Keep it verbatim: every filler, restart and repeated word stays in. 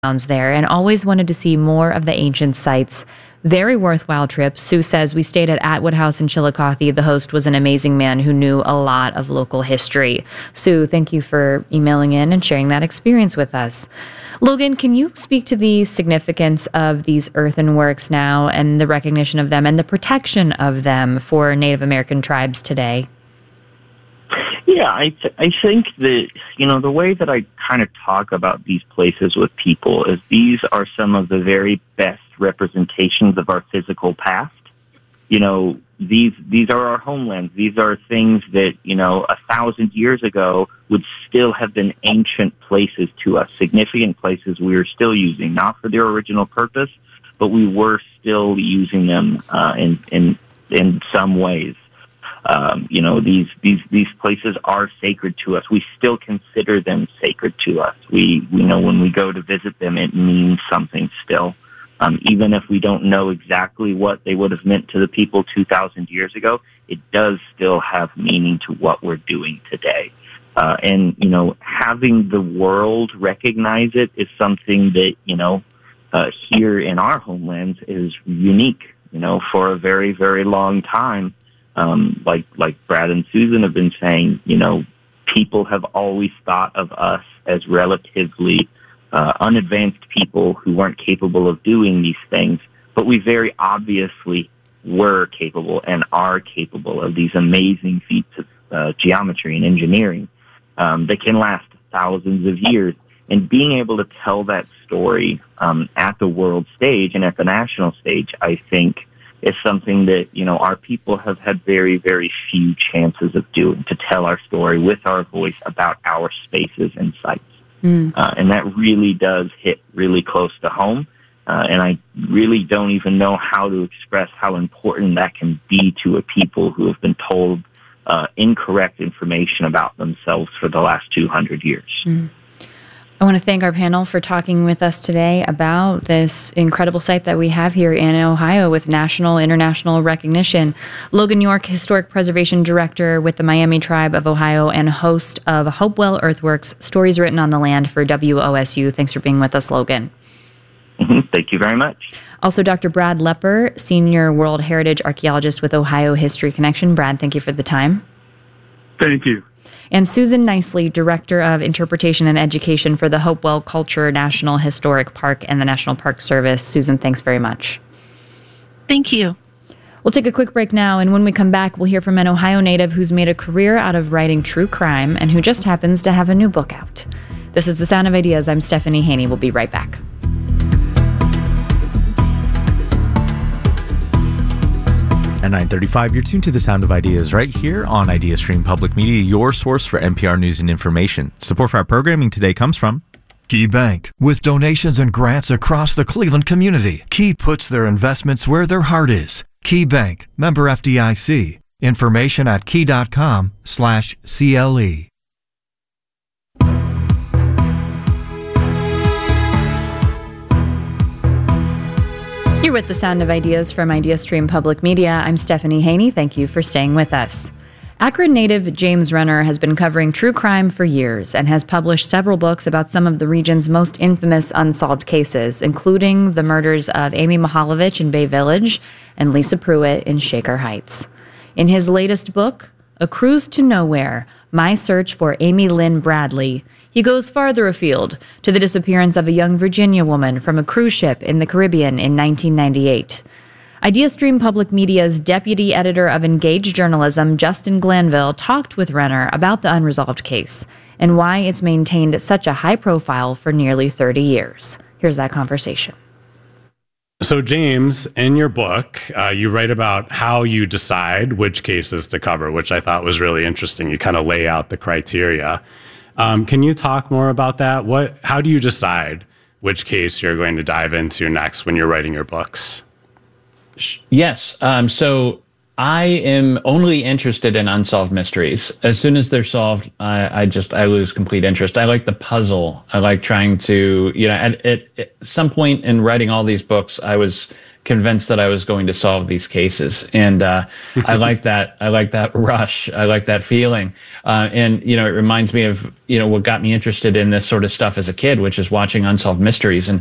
there and always wanted to see more of the ancient sites. Very worthwhile trip. Sue says, we stayed at Atwood House in Chillicothe. The host was an amazing man who knew a lot of local history. Sue, thank you for emailing in and sharing that experience with us. Logan, can you speak to the significance of these earthenworks now and the recognition of them and the protection of them for Native American tribes today? Yeah, I th- I think that, you know, the way that I kind of talk about these places with people is these are some of the very best representations of our physical past. You know, these these are our homelands. These are things that, you know, a thousand years ago would still have been ancient places to us, significant places we were still using, not for their original purpose, but we were still using them uh, in in in some ways. Um, you know, these, these, these places are sacred to us. We still consider them sacred to us. We, we know when we go to visit them, it means something still. Um, even if we don't know exactly what they would have meant to the people two thousand years ago, it does still have meaning to what we're doing today. Uh, and, you know, having the world recognize it is something that, you know, uh, here in our homelands is unique, you know, for a very, very long time. Um, like like Brad and Susan have been saying, you know, people have always thought of us as relatively uh, unadvanced people who weren't capable of doing these things, but we very obviously were capable and are capable of these amazing feats of uh, geometry and engineering um, that can last thousands of years. And being able to tell that story um, at the world stage and at the national stage, I think, is something that, you know, our people have had very, very few chances of doing, to tell our story with our voice about our spaces and sites. Mm. Uh, and that really does hit really close to home. Uh, and I really don't even know how to express how important that can be to a people who have been told uh, incorrect information about themselves for the last two hundred years. Mm. I want to thank our panel for talking with us today about this incredible site that we have here in Ohio with national, international recognition. Logan York, Historic Preservation Director with the Miami Tribe of Ohio and host of Hopewell Earthworks, Stories Written on the Land for W O S U. Thanks for being with us, Logan. Mm-hmm. Thank you very much. Also, Doctor Brad Lepper, Senior World Heritage Archaeologist with Ohio History Connection. Brad, thank you for the time. Thank you. And Susan Nicely, Director of Interpretation and Education for the Hopewell Culture National Historic Park and the National Park Service. Susan, thanks very much. Thank you. We'll take a quick break now, and when we come back, we'll hear from an Ohio native who's made a career out of writing true crime and who just happens to have a new book out. This is The Sound of Ideas. I'm Stephanie Haney. We'll be right back. At nine thirty-five, you're tuned to The Sound of Ideas right here on IdeaStream Public Media, your source for N P R news and information. Support for our programming today comes from Key Bank. With donations and grants across the Cleveland community, Key puts their investments where their heart is. Key Bank, member F D I C. Information at key.com slash CLE. You're with The Sound of Ideas from IdeaStream Public Media. I'm Stephanie Haney. Thank you for staying with us. Akron native James Renner has been covering true crime for years and has published several books about some of the region's most infamous unsolved cases, including the murders of Amy Mihaljevic in Bay Village and Lisa Pruitt in Shaker Heights. In his latest book, A Cruise to Nowhere, My Search for Amy Lynn Bradley, he goes farther afield to the disappearance of a young Virginia woman from a cruise ship in the Caribbean in nineteen ninety-eight. IdeaStream Public Media's deputy editor of Engage Journalism, Justin Glanville, talked with Renner about the unresolved case and why it's maintained such a high profile for nearly thirty years. Here's that conversation. So, James, in your book, uh, you write about how you decide which cases to cover, which I thought was really interesting. You kind of lay out the criteria. Um, can you talk more about that? What? How do you decide which case you're going to dive into next when you're writing your books? Yes. Um, so I am only interested in unsolved mysteries. As soon as they're solved, I, I just I lose complete interest. I like the puzzle. I like trying to, you know, at, at, at some point in writing all these books, I was convinced that I was going to solve these cases. And uh, I like that. I like that rush. I like that feeling. Uh, and, you know, it reminds me of, you know, what got me interested in this sort of stuff as a kid, which is watching Unsolved Mysteries. And